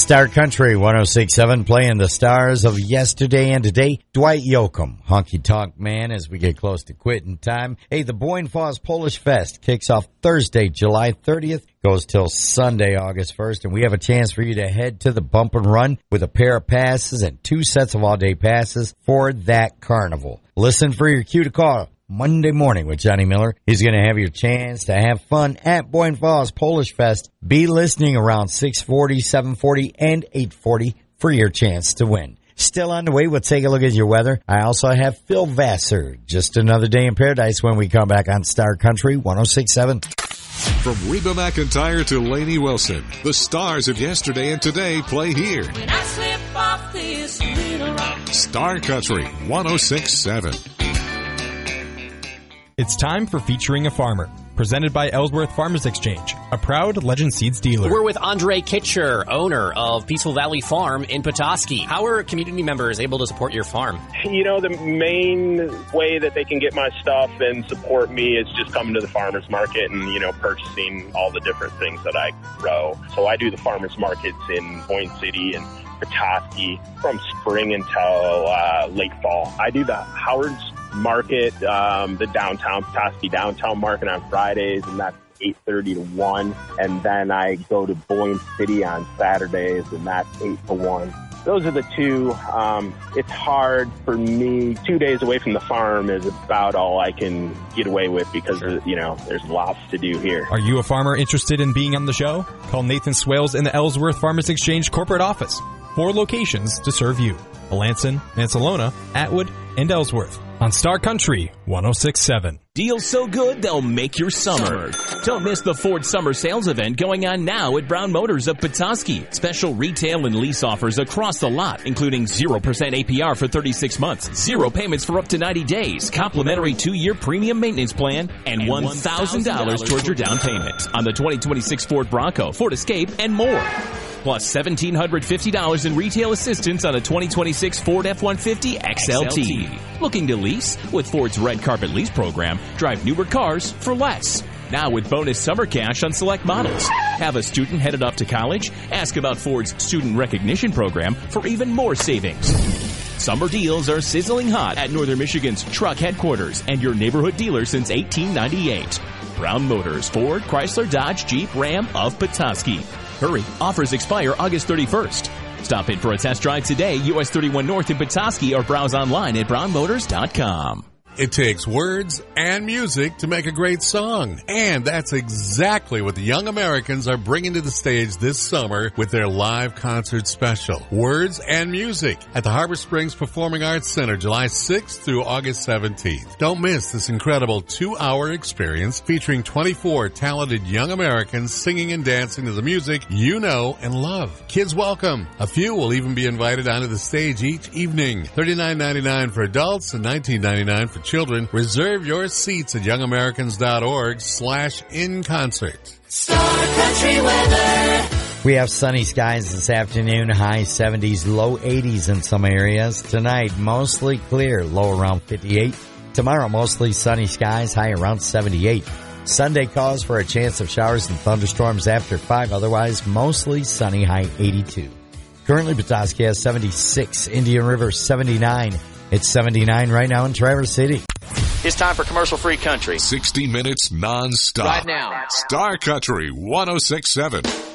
Star Country 106.7 playing the stars of yesterday and today. Dwight Yoakam, Honky Tonk Man, as we get close to quitting time. Hey, the Boyne Falls Polish Fest kicks off Thursday, July 30th, goes till Sunday, August 1st, and we have a chance for you to head to the Bump and Run with a pair of passes and 2 sets of all-day passes for that carnival. Listen for your cue to call Monday morning with Johnny Miller. He's going to have your chance to have fun at Boyne Falls Polish Fest. Be listening around 6:40, 7:40, and 8:40 for your chance to win. Still on the way, we'll take a look at your weather. I also have Phil Vassar. Just another day in paradise when we come back on Star Country 106.7. From Reba McEntire to Lainey Wilson, the stars of yesterday and today play here. When I slip off this little rock. Star Country 106.7. It's time for Featuring a Farmer, presented by Ellsworth Farmers Exchange, a proud Legend Seeds dealer. We're with Andre Kitcher, owner of Peaceful Valley Farm in Petoskey. How are community members able to support your farm? You know, the main way that they can get my stuff and support me is just coming to the farmers market and, you know, purchasing all the different things that I grow. So I do the farmers markets in Boyne City and Petoskey from spring until late fall. I do the Howard's Market, the downtown, Petoskey downtown market on Fridays, and that's 8:30 to 1. And then I go to Boyne City on Saturdays, and that's 8 to 1. Those are the two. It's hard for me. 2 days away from the farm is about all I can get away with because, you know, there's lots to do here. Are you a farmer interested in being on the show? Call Nathan Swales in the Ellsworth Farmers Exchange corporate office. 4 locations to serve you: Melanson, Mansalona, Atwood, and Ellsworth. On Star Country 106.7. Deals so good they'll make your summer. Don't miss the Ford Summer Sales event going on now at Brown Motors of Petoskey. Special retail and lease offers across the lot, including 0% APR for 36 months, 0 payments for up to 90 days, complimentary 2-year premium maintenance plan, and $1,000 towards your down payment on the 2026 Ford Bronco, Ford Escape, and more. Plus $1,750 in retail assistance on a 2026 Ford F-150 XLT. Looking to lease? With Ford's Red Carpet Lease program, drive newer cars for less. Now with bonus summer cash on select models. Have a student headed off to college? Ask about Ford's Student Recognition program for even more savings. Summer deals are sizzling hot at Northern Michigan's truck headquarters and your neighborhood dealer since 1898. Brown Motors, Ford, Chrysler, Dodge, Jeep, Ram of Petoskey. Hurry, offers expire August 31st. Stop in for a test drive today, US 31 North in Petoskey, or browse online at brownmotors.com. It takes words and music to make a great song. And that's exactly what the Young Americans are bringing to the stage this summer with their live concert special, Words and Music, at the Harbor Springs Performing Arts Center, July 6th through August 17th. Don't miss this incredible 2-hour experience featuring 24 talented young Americans singing and dancing to the music you know and love. Kids welcome. A few will even be invited onto the stage each evening. $39.99 for adults and $19.99 for children. Reserve your seats at youngamericans.org/in-concert. Star Country weather. We have sunny skies this afternoon, high 70s, low 80s in some areas. Tonight, mostly clear, low around 58. Tomorrow, mostly sunny skies, high around 78. Sunday calls for a chance of showers and thunderstorms after 5. Otherwise, mostly sunny, high 82. Currently, Petoskey has 76. Indian River, 79. It's 79 right now in Traverse City. It's time for commercial-free country. 60 minutes non-stop. Right now. Star Country 106.7.